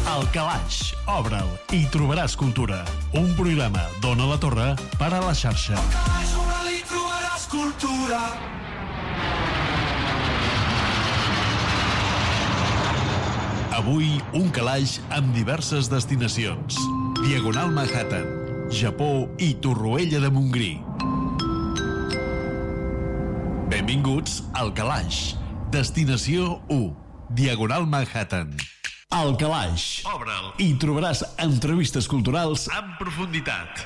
El Calaix, obre'l i trobaràs cultura. Un programa d'Ona la Torre per a la xarxa. El Calaix, obre'l i trobaràs cultura. Avui, un calaix amb diverses destinacions. Diagonal Manhattan, Japó i Torroella de Montgrí. Benvinguts al Calaix. Destinació 1, Diagonal Manhattan. El Calaix. Obre'l i trobaràs entrevistes culturals en profunditat.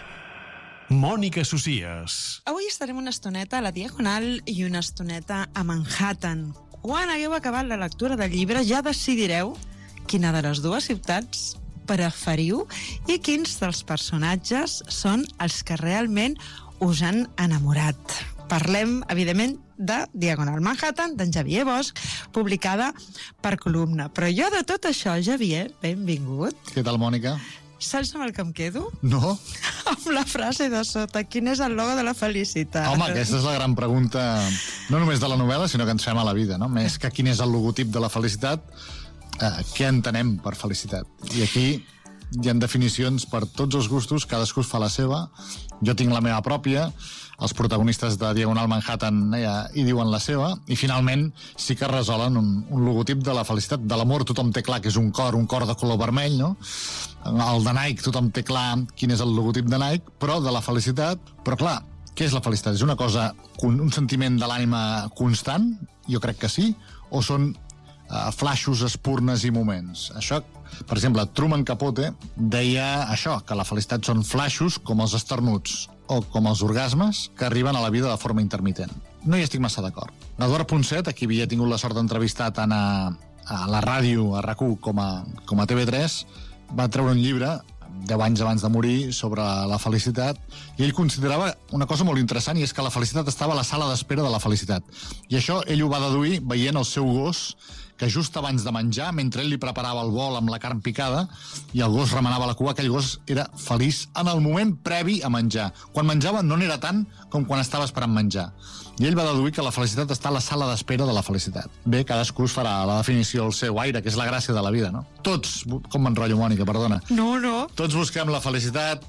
Mònica Socias. Avui estarem una estoneta a la Diagonal i una estoneta a Manhattan. Quan hagueu acabat la lectura del llibre ja decidireu quina de les dues ciutats preferiu i quins dels personatges són els que realment us han enamorat. Parlem, evidentment, de Diagonal Manhattan, d'en Xavier Bosch, publicada per Columna. Però jo de tot això, Xavier, benvingut. Què tal, Mònica? Saps amb el que em quedo? No? Amb la frase de sota. Quin és el logo de la felicitat? Home, aquesta és la gran pregunta, no només de la novel·la, sinó que ens fem a la vida, no? Més que quin és el logotip de la felicitat, què entenem per felicitat? I aquí hi ha definicions per tots els gustos, cadascú fa la seva, jo tinc la meva pròpia, els protagonistes de Diagonal Manhattan hi diuen la seva, i finalment sí que resolen un logotip de la felicitat. De l'amor tothom té clar que és un cor de color vermell, no? El de Nike tothom té clar quin és el logotip de Nike, però de la felicitat... Però clar, què és la felicitat? És una cosa, un sentiment de l'ànima constant? Jo crec que sí. O són flaixos, espurnes i moments? Això, per exemple, Truman Capote deia això, que la felicitat són flaixos com els esternuts o com els orgasmes que arriben a la vida de forma intermitent. No hi estic massa d'acord. L'Eduard Ponset, a qui havia tingut la sort d'entrevistar tant a la ràdio, a RAC1 com a TV3, va treure un llibre 10 anys abans de morir sobre la felicitat, i ell considerava una cosa molt interessant, i és que la felicitat estava a la sala d'espera de la felicitat. I això ell ho va deduir veient el seu gos, que just abans de menjar, mentre ell li preparava el bol amb la carn picada i el gos remenava la cua, aquell gos era feliç en el moment previ a menjar. Quan menjava no n'era tant com quan estava esperant menjar. I ell va deduir que la felicitat està a la sala d'espera de la felicitat. Bé, cadascú es farà la definició al seu aire, que és la gràcia de la vida, no? Tots, com m'enrotllo, Mònica, perdona. No. Tots busquem la felicitat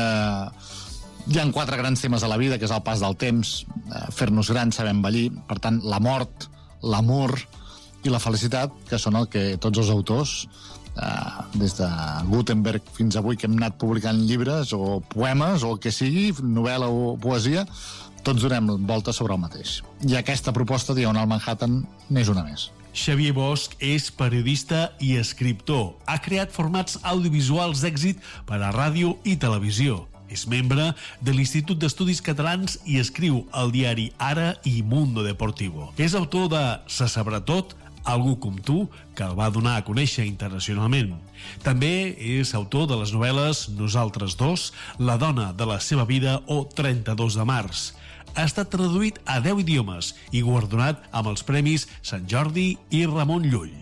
Hi ha 4 grans temes a la vida, que és el pas del temps, fer-nos grans, saber envellir, per tant, la mort, l'amor i la felicitat, que són el que tots els autors, des de Gutenberg fins avui, que hem anat publicant llibres o poemes o el que sigui, novel·la o poesia, tots donem volta sobre el mateix. I aquesta proposta, Diagonal Manhattan, n'és una més. Xavier Bosch és periodista i escriptor. Ha creat formats audiovisuals d'èxit per a ràdio i televisió. És membre de l'Institut d'Estudis Catalans i escriu al diari Ara i Mundo Deportivo. És autor de Se sabrà tot, Algú com tu, que el va donar a conèixer internacionalment. També és autor de les novel·les Nosaltres dos, La dona de la seva vida o 32 de març. Ha estat traduït a 10 idiomes i guardonat amb els premis Sant Jordi i Ramon Llull.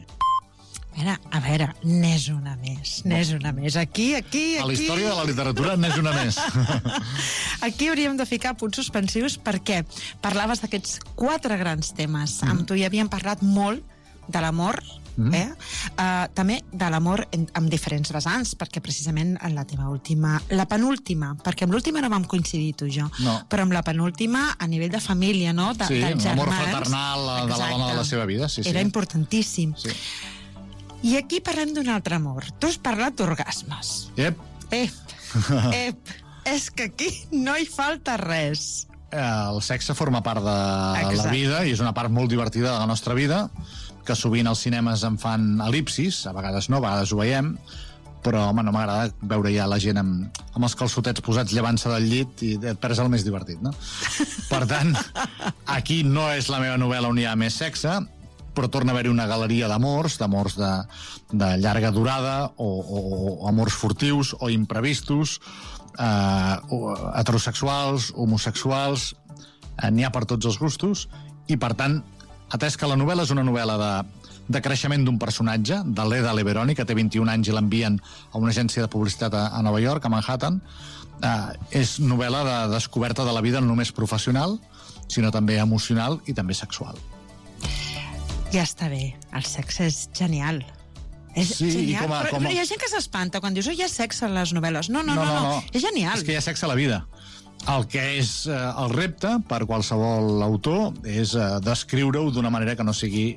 A veure, n'és una més. Aquí... A la història de la literatura n'és una més. Aquí hauríem de ficar punts suspensius perquè parlaves d'aquests 4 grans temes. Amb tu ja havíem parlat molt de l'amor, també de l'amor amb diferents vessants, perquè precisament en la teva última, la penúltima, perquè amb l'última no vam coincidir tu i jo, però amb la penúltima a nivell de família, no? Sí, l'amor fraternal de la dona de la seva vida. Era importantíssim. Sí. I aquí parlem d'un altre amor. Tu has parlat d'orgasmes. És que aquí no hi falta res. El sexe forma part de la vida i és una part molt divertida de la nostra vida, que sovint als cinemes en fan el·lipsis, a vegades no, a vegades ho veiem, però home, no m'agrada veure ja la gent amb els calçotets posats llevant-se del llit i et perds el més divertit, no? Per tant, aquí no és la meva novel·la on hi ha més sexe, però torna a haver-hi una galeria d'amors de llarga durada o amors furtius o imprevistos, heterosexuals, homosexuals, n'hi ha per tots els gustos, i per tant, atès que la novel·la és una novel·la de creixement d'un personatge, de l'Eda Leveroni, que té 21 anys i l'envien a una agència de publicitat a Nova York, a Manhattan, és novel·la de descoberta de la vida no només professional, sinó també emocional i també sexual. Ja està bé, el sexe és genial. És Sí, i genial. Però hi ha gent que s'espanta quan dius, hi ha sexe a les novel·les. No. És genial. És que hi ha sexe a la vida. El que és el repte per qualsevol autor és descriure-ho d'una manera que no sigui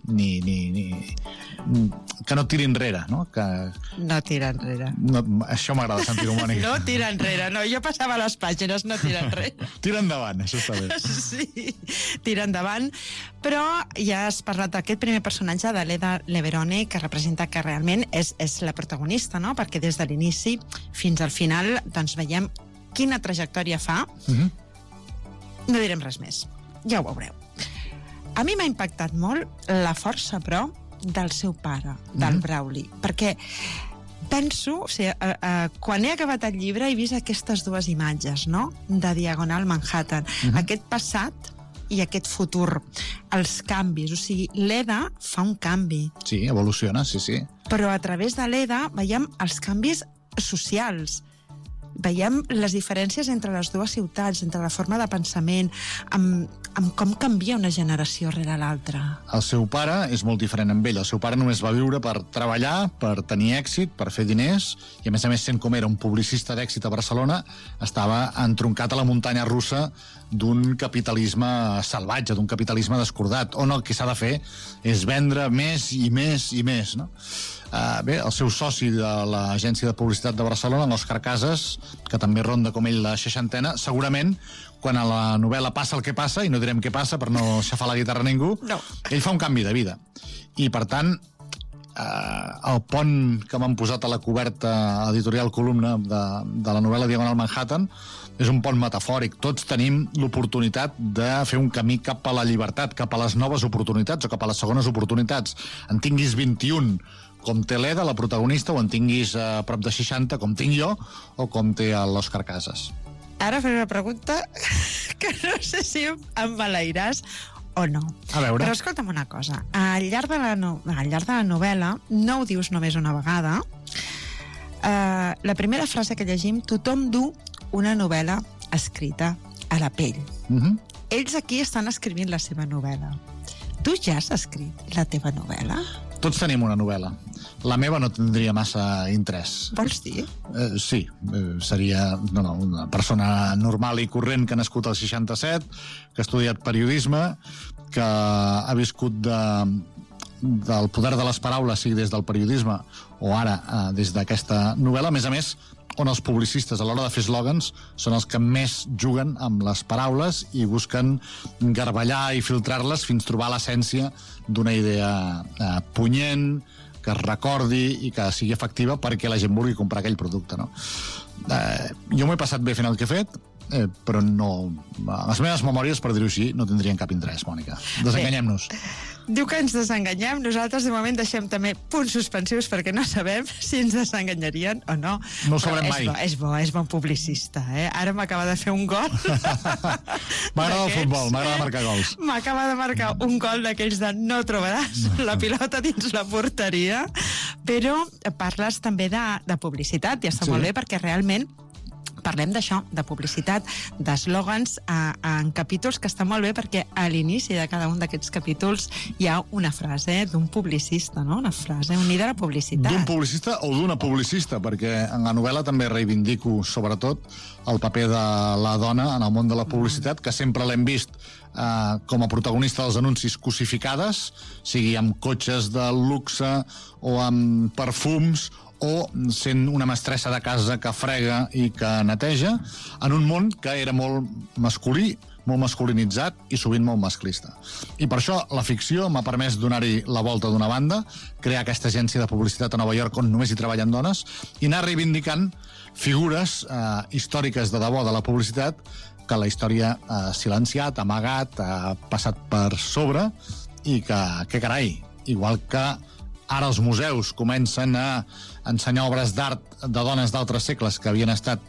que no tiri enrere, no? No tira enrere. No, això m'agrada sentir-ho, Mònica. No tira enrere, no. Jo passava les pàgines, no tira enrere. Tira endavant, això està bé. Sí, tira endavant. Però ja has parlat d'aquest primer personatge de l'Eda Leveroni, que representa que realment és la protagonista, no? Perquè des de l'inici fins al final doncs veiem quina trajectòria fa. No direm res més. Ja ho veureu. A mi m'ha impactat molt la força, però, del seu pare, del Brawley, perquè penso, o sigui, quan he acabat el llibre he vist aquestes dues imatges, no?, de Diagonal Manhattan, aquest passat i aquest futur, els canvis, o sigui, l'Eda fa un canvi. Sí, evoluciona, sí. Però a través de l'Eda veiem els canvis socials, veiem les diferències entre les dues ciutats, entre la forma de pensament, amb com canvia una generació rere l'altra. El seu pare és molt diferent amb ell. El seu pare només va viure per treballar, per tenir èxit, per fer diners, i a més, sent com era un publicista d'èxit a Barcelona, estava entroncat a la muntanya russa d'un capitalisme salvatge, d'un capitalisme descordat, on el que s'ha de fer és vendre més i més i més, no? Bé, el seu soci de l'agència de publicitat de Barcelona, l'Òscar Casas, que també ronda com ell la seixantena, segurament, quan a la novel·la passa el que passa, i no direm què passa per no xafar la guitarra a ningú, ell fa un canvi de vida. I, per tant, el pont que m'han posat a la coberta editorial Columna de la novel·la Diagonal Manhattan és un pont metafòric. Tots tenim l'oportunitat de fer un camí cap a la llibertat, cap a les noves oportunitats o cap a les segones oportunitats. En tinguis 21, com té l'Eda, la protagonista, o en tinguis a prop de 60, com tinc jo, o com té l'Òscar Casas. Ara faré una pregunta que no sé si em maleiràs o no. A veure. Però escolta'm una cosa. Al llarg de la novel·la, no ho dius només una vegada, la primera frase que llegim, tothom du una novel·la escrita a la pell. Ells aquí estan escrivint la seva novel·la. Tu ja has escrit la teva novel·la? Tots tenim una novel·la. La meva no tindria massa interès. Vols dir? Sí, seria una persona normal i corrent que ha nascut al 67, que ha estudiat periodisme, que ha viscut del poder de les paraules, sigui des del periodisme o ara des d'aquesta novel·la. A més, on els publicistes, a l'hora de fer eslògans, són els que més juguen amb les paraules i busquen garballar i filtrar-les fins trobar l'essència d'una idea punyent, que es recordi i que sigui efectiva perquè la gent vulgui comprar aquell producte, no? Jo m'ho he passat bé fent el que he fet, però no... Les meves memòries, per dir-ho així, no tindrien cap interès, Mònica. Desenganyem-nos. Diu que ens desenganyem. Nosaltres, de moment, deixem també punts suspensius perquè no sabem si ens desenganyarien o no. No ho sabrem mai. És bon publicista, eh? Ara m'acaba de fer un gol. M'agrada el futbol, m'agrada marcar gols. M'acaba de marcar un gol d'aquells de no trobaràs la pilota dins la porteria, però parles també de publicitat, i està molt bé perquè realment parlem d'això, de publicitat, d'eslògans en capítols, que està molt bé perquè a l'inici de cada un d'aquests capítols hi ha una frase d'un publicista, no? Una frase unida a la publicitat. D'un publicista o d'una publicista, perquè en la novel·la també reivindico, sobretot, el paper de la dona en el món de la publicitat, que sempre l'hem vist com a protagonista dels anuncis cosificades, sigui amb cotxes de luxe o amb perfums, o sent una mestressa de casa que frega i que neteja, en un món que era molt masculí, molt masculinitzat i sovint molt masclista. I per això la ficció m'ha permès donar-hi la volta d'una banda, crear aquesta agència de publicitat a Nova York on només hi treballen dones, i anar reivindicant figures històriques de debò de la publicitat que la història ha silenciat, ha amagat, ha passat per sobre, i que carai, igual que ara els museus comencen a ensenyar obres d'art de dones d'altres segles que havien estat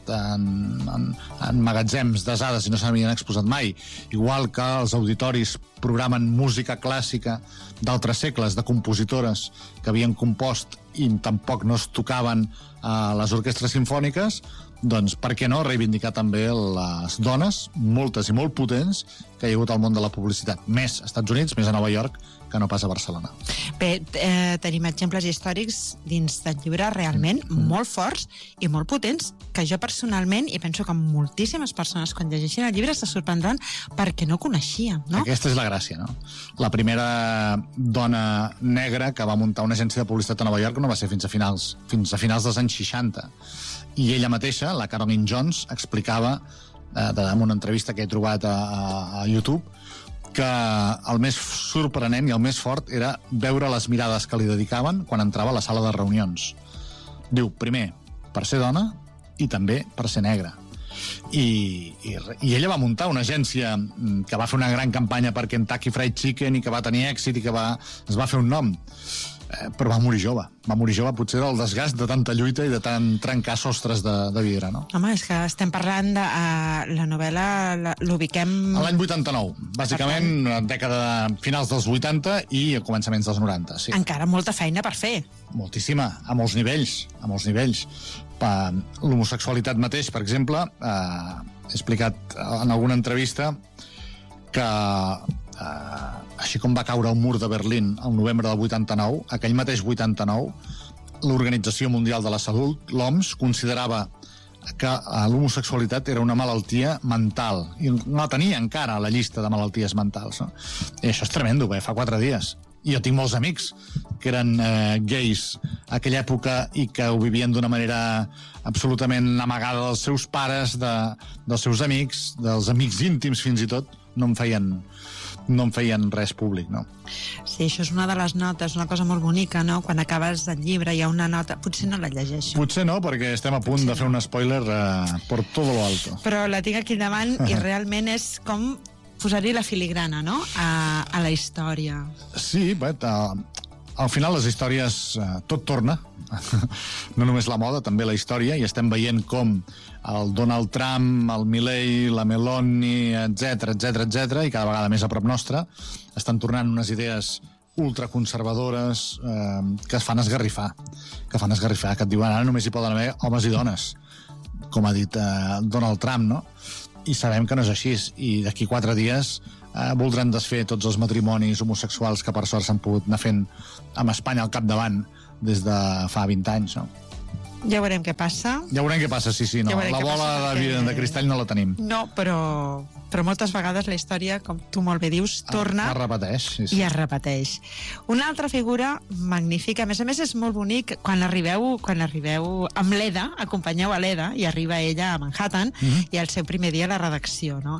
en magatzems desades i no s'havien exposat mai, igual que els auditoris programen música clàssica d'altres segles, de compositores que havien compost i tampoc no es tocaven les orquestres simfòniques, doncs per què no reivindicar també les dones, moltes i molt potents, que hi ha hagut al món de la publicitat. Més als Estats Units, més a Nova York, que no pas a Barcelona. Bé, tenim exemples històrics dins del llibre realment molt forts i molt potents, que jo personalment, i penso que moltíssimes persones quan llegeixin el llibre se sorprendran perquè no coneixien, no? Aquesta és la gràcia, no? La primera dona negra que va muntar una agència de publicitat a Nova York no va ser fins a finals dels anys 60. I ella mateixa, la Caroline Jones, explicava en una entrevista que he trobat a YouTube que el més sorprenent i el més fort era veure les mirades que li dedicaven quan entrava a la sala de reunions. Diu, primer, per ser dona i també per ser negra. I ella va muntar una agència que va fer una gran campanya per Kentucky Fried Chicken i que va tenir èxit i que es va fer un nom. Però va morir jove. Va morir jove potser del desgast de tanta lluita i de tant trencar sostres de vidre, no? Home, és que estem parlant de... la novel·la l'ubiquem... A l'any 89. Bàsicament, una dècada finals dels 80 i a començaments dels 90, sí. Encara molta feina per fer. Moltíssima, a molts nivells. L'homosexualitat mateix, per exemple, he explicat en alguna entrevista que així com va caure el mur de Berlín al novembre del 89, aquell mateix 89, l'Organització Mundial de la Salut, l'OMS, considerava que l'homosexualitat era una malaltia mental, i no la tenia encara a la llista de malalties mentals, no? I això és tremendo, fa 4 dies. I jo tinc molts amics que eren gais a aquella època i que ho vivien d'una manera absolutament amagada dels seus pares, dels seus amics, dels amics íntims fins i tot, no en feien res públic, no? Sí, això és una de les notes, una cosa molt bonica, no? Quan acabes el llibre hi ha una nota... Potser no la llegeixo. Potser no, perquè estem a punt de fer un spoiler por todo lo alto. Però la tinc aquí davant i realment és com posar-hi la filigrana, no?, a la història. Sí, al final les històries tot torna. No només la moda, també la història, i estem veient com el Donald Trump, el Milei, la Meloni, etc, i cada vegada més a prop nostra, estan tornant unes idees ultraconservadores que es fan esgarrifar, que et diuen ara només hi poden haver homes i dones, com ha dit Donald Trump, no? I sabem que no és així, i d'aquí 4 dies voldran desfer tots els matrimonis homosexuals que per sort s'han pogut anar fent amb Espanya al capdavant des de fa 20 anys, no? Ja veurem què passa. Ja veurem què passa, sí, no. La bola de cristall no la tenim. No, però moltes vegades la història, com tu molt bé dius, torna... Es repeteix, sí. I es repeteix. Una altra figura magnífica, a més és molt bonic, quan arribeu amb l'Eda, acompanyeu a l'Eda, i arriba ella a Manhattan, i el seu primer dia a la redacció, no?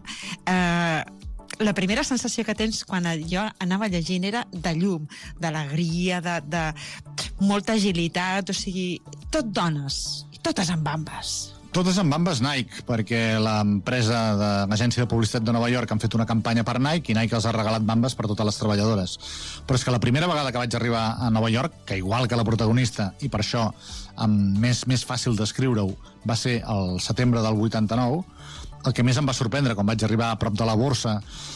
La primera sensació que tens quan jo anava llegint era de llum, d'alegria, de molta agilitat, o sigui, tot dones, i totes amb bambes. Totes amb bambes Nike, perquè l'empresa de l'agència de publicitat de Nova York han fet una campanya per Nike i Nike els ha regalat bambes per totes les treballadores. Però és que la primera vegada que vaig arribar a Nova York, que igual que la protagonista, i per això més fàcil d'escriure-ho, va ser el setembre del 89, el que més em va sorprendre quan vaig arribar a prop de la borsa,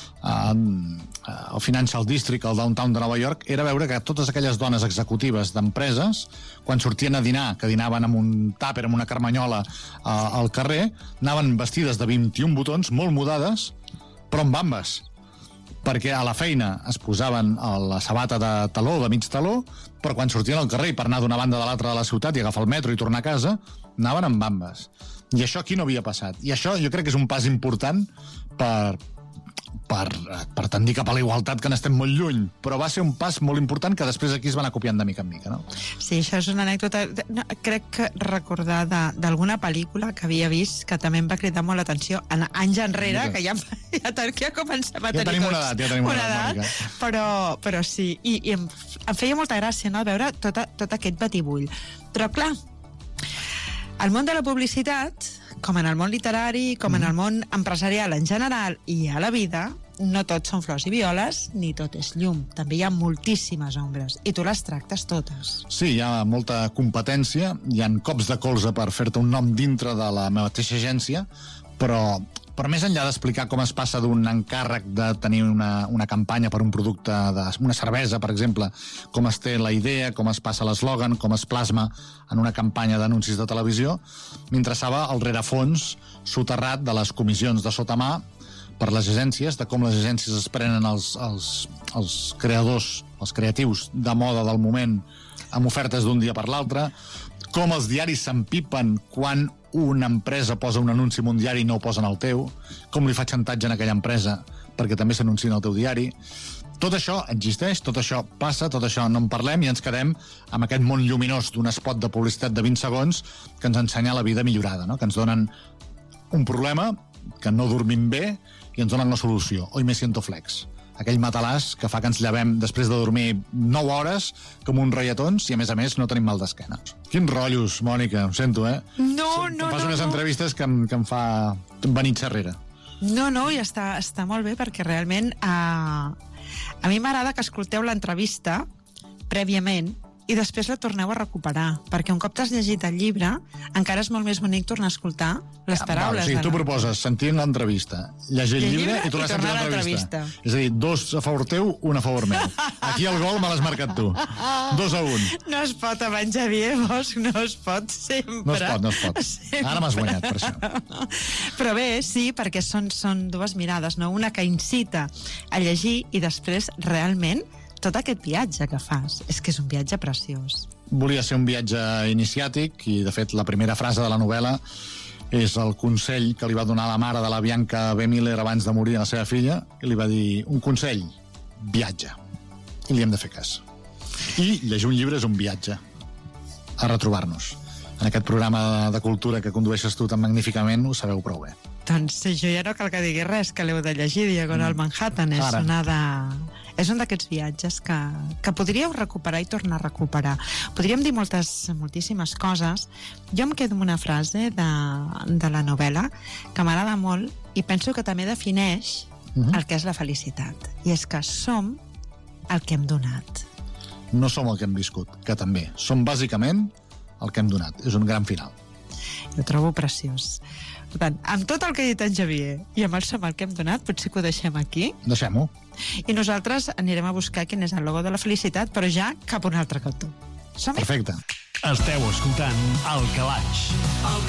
al Financial District, al downtown de Nova York, era veure que totes aquelles dones executives d'empreses, quan sortien a dinar, que dinaven amb un tàper, amb una carmanyola al carrer, anaven vestides de 21 botons, molt mudades, però amb bambes. Perquè a la feina es posaven la sabata de taló, de mig taló, però quan sortien al carrer per anar d'una banda a l'altra de la ciutat i agafar el metro i tornar a casa, anaven amb bambes. I això aquí no havia passat. I això jo crec que és un pas important per tendir cap a la igualtat, que n'estem molt lluny, però va ser un pas molt important que després aquí es va anar copiant de mica en mica, no? Sí, això és una anècdota, crec que recordar d'alguna pel·lícula que havia vist que també em va cridar molt l'atenció anys enrere, que ja comencem a tenir una edat, però sí, i em feia molta gràcia, no?, veure tot aquest batibull. Però clar, el món de la publicitat, com en el món literari, com en el món empresarial en general i a la vida, no tot són flors i violes, ni tot és llum. També hi ha moltíssimes ombres, i tu les tractes totes. Sí, hi ha molta competència, hi ha cops de colze per fer-te un nom dintre de la mateixa agència, però Però més enllà d'explicar com es passa d'un encàrrec de tenir una campanya per un producte, una cervesa, per exemple, com es té la idea, com es passa l'eslògan, com es plasma en una campanya d'anuncis de televisió, m'interessava el rerefons soterrat de les comissions de sotamà per les agències, de com les agències es prenen els creadors, els creatius de moda del moment amb ofertes d'un dia per l'altre, com els diaris s'empipen quan una empresa posa un anunci en un diari i no ho posa en el teu, com li fa xantatge a aquella empresa perquè també s'anunciï en el teu diari. Tot això existeix, tot això passa, tot això no en parlem i ens quedem amb aquest món lluminós d'un spot de publicitat de 20 segons que ens ensenya la vida millorada, no? Que ens donen un problema, que no dormim bé i ens donen la solució. Hoy me siento flex. Aquell matalàs que fa que ens llevem després de dormir 9 hores com uns reietons i, a més, no tenim mal d'esquena. Quins rotllos, Mònica, ho sento, eh? No. Fas unes entrevistes que em fa venir xerrera. No, i està molt bé perquè realment a mi m'agrada que escolteu l'entrevista prèviament i després la torneu a recuperar, perquè un cop t'has llegit el llibre encara és molt més bonic tornar a escoltar les paraules. O sigui, tu proposes sentir l'entrevista, llegir el llibre i tornar a sentir l'entrevista. És a dir, 2 a favor teu, 1 a favor meu. Aquí el gol me l'has marcat tu. 2-1. No es pot, abans Xavier Bosch, no es pot sempre. No es pot. Sempre. Ara m'has guanyat, per això. Però bé, sí, perquè són dues mirades, no? Una que incita a llegir i després realment tot aquest viatge que fas. És que és un viatge preciós. Volia ser un viatge iniciàtic i, de fet, la primera frase de la novel·la és el consell que li va donar la mare de la Bianca B. Miller abans de morir a la seva filla, i li va dir, un consell, viatge. I li hem de fer cas. I llegir un llibre és un viatge a retrobar-nos. En aquest programa de cultura que condueixes tu tan magníficament ho sabeu prou bé. Doncs jo ja no cal que digui res, que l'heu de llegir. Diagonal Manhattan és un d'aquests viatges que podríeu recuperar i tornar a recuperar. Podríem dir moltíssimes coses. Jo em quedo amb una frase de la novel·la que m'agrada molt i penso que també defineix el que és la felicitat. I és que som el que hem donat. No som el que hem viscut, que també. Som bàsicament el que hem donat. És un gran final. Jo ho trobo preciós. Per tant, amb tot el que ha dit en Xavier i amb el som el que hem donat, potser que ho deixem aquí. Deixem-ho. I nosaltres anirem a buscar quin és el logo de la felicitat, però ja cap a un altre cantó. Som-hi? Perfecte. Esteu escoltant El Calaix.